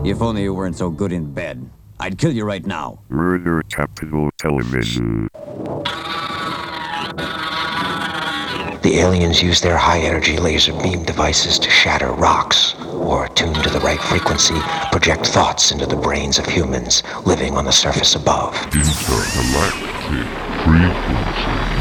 If only you weren't so good in bed. I'd kill you right now. Murder Capital Television. The aliens use their high-energy laser beam devices to shatter rocks, or, tuned to the right frequency, project thoughts into the brains of humans living on the surface above. Intergalactic frequency.